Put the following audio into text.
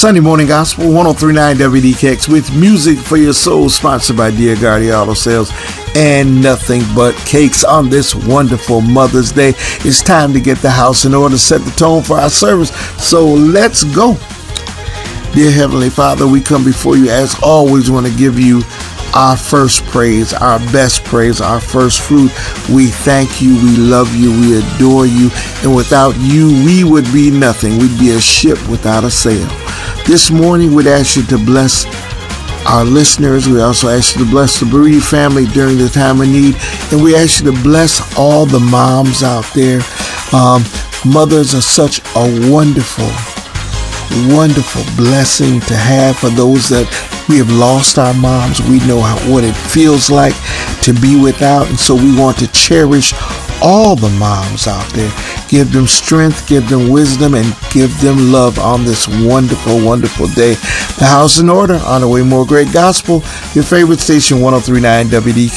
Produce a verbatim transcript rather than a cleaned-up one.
Sunday Morning Gospel, one oh three point nine W D K X with music for your soul, sponsored by Dear Guardia Auto Sales and Nothing But Cakes on this wonderful Mother's Day. It's time to get the house in order, set the tone for our service. So let's go. Dear Heavenly Father, we come before you as always, want to give you our first praise, our best praise, our first fruit. We thank you, we love you, we adore you, and without you, we would be nothing. We'd be a ship without a sail. This morning, we'd ask you to bless our listeners. We also ask you to bless the bereaved family during the time of need, and we ask you to bless all the moms out there. Um, mothers are such a wonderful, wonderful blessing to have. For those that we have lost our moms, we know how, what it feels like to be without, and so we want to cherish all the moms out there. Give them strength, give them wisdom, and give them love on this wonderful, wonderful day. The house in order, on the way, more great gospel. Your favorite station, one oh three point nine W D